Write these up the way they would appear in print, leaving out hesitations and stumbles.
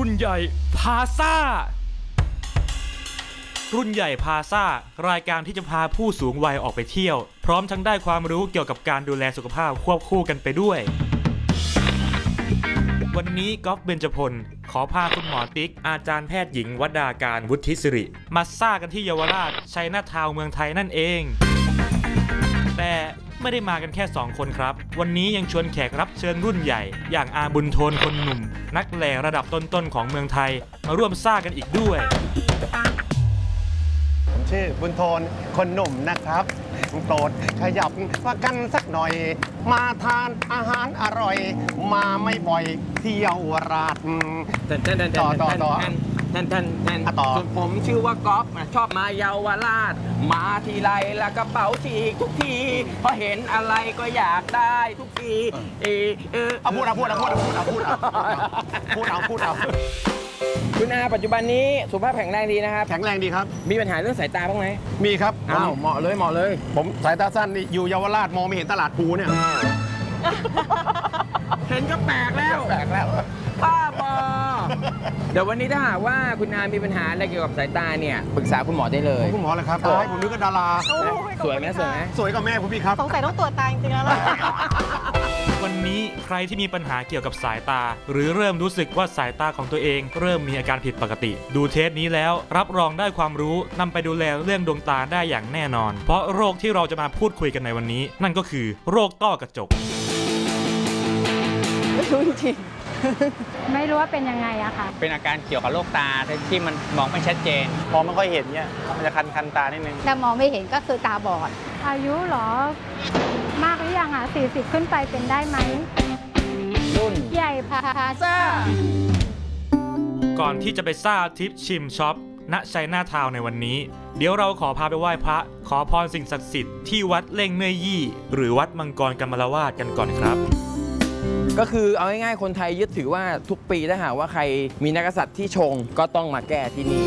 รุ่นใหญ่พาซ่ารุ่นใหญ่พาซ่ารายการที่จะพาผู้สูงวัยออกไปเที่ยวพร้อมทั้งได้ความรู้เกี่ยวกับการดูแลสุขภาพควบคู่กันไปด้วยวันนี้ก๊อฟเบญจพลขอพาคุณหมอติ๊กอาจารย์แพทย์หญิงวดาการวุฒิสิริมาซ่ากันที่เยาวราชชัยนาทาวน์เมืองไทยนั่นเองแต่ไม่ได้มากันแค่2คนครับวันนี้ยังชวนแขกรับเชิญรุ่นใหญ่อย่างอาบุญโทนคนหนุ่มนักแหล่ระดับต้นๆของเมืองไทยมาร่วมซ่ากันอีกด้วยผมชื่อบุญโทนคนหนุ่มนะครับโปรดขยับมากันสักหน่อยมาทานอาหารอร่อยมาไม่บ่อยเที่ยวราชต่อส่วนผมชื่อว่าก๊อฟชอบมาเยาวราชมาทีไรแล้วกระเป๋าฉีกทุกทีพอเห็นอะไรก็อยากได้ทุกทีพูดเอาคุณอาปัจจุบันนี้สุขภาพแข็งแรงดีนะครับแข็งแรงดีครับมีปัญหาเรื่องสายตาบ้างไหมมีครับอ้าวเหมาะเลยผมสายตาสั้นนี่อยู่เยาวราชมองไม่เห็นตลาดภูเนี่ยเห็นก็แปลกแล้วป้าบอเดี๋ยววันนี้ถ้าหากว่าคุณอามีปัญหาอะไรเกี่ยวกับสายตาเนี่ยปรึกษาคุณหมอได้เลยคุณหมอเลยครับผมนึกว่าดาราสวยไหมสวยกว่าแม่ผมพี่ครับสงสัยต้องตรวจตาจริงๆแล้วล่ะวันนี้ใครที่มีปัญหาเกี่ยวกับสายตาหรือเริ่มรู้สึกว่าสายตาของตัวเองเริ่มมีอาการผิดปกติดูเทปนี้แล้วรับรองได้ความรู้นำไปดูแลเรื่องดวงตาได้อย่างแน่นอนเพราะโรคที่เราจะมาพูดคุยกันในวันนี้นั่นก็คือโรคต้อกระจกไม่รู้จริงไม่รู้ว่าเป็นยังไงอะค่ะเป็นอาการเกี่ยวกับโรคตาที่มันมองไม่ชัดเจนมองไม่ค่อยเห็นเนี่ยมันจะคันตานิดนึงแต่มองไม่เห็นก็คือตาบอดอายุเหรอมากหรือยังอะ40ขึ้นไปเป็นได้ไหมรุ่นใหญ่พาซ่าก่อนที่จะไปซ่าทิปชิมช็อปณชัยนาทาวน์ในวันนี้เดี๋ยวเราขอพาไปไหว้พระขอพรสิ่งศักดิ์สิทธิ์ที่วัดเล่งเนื่อยยี่หรือวัดมังกรกำมะละวาดกันก่อนครับก็คือเอาง่ายๆคนไทยยึดถือว่าทุกปีถ้าหากว่าใครมีนักกษัตริย์ที่ชงก็ต้องมาแก้ที่นี่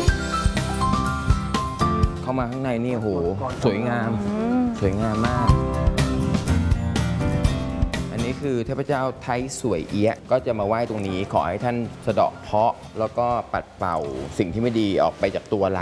เข้ามาข้างในนี่โหสวยงามมากอันนี้คือเทพเจ้าไทยสวยเอี้ยก็จะมาไหว้ตรงนี้ขอให้ท่านสะเดาะเคราะห์แล้วก็ปัดเป่าสิ่งที่ไม่ดีออกไปจากตัวเรา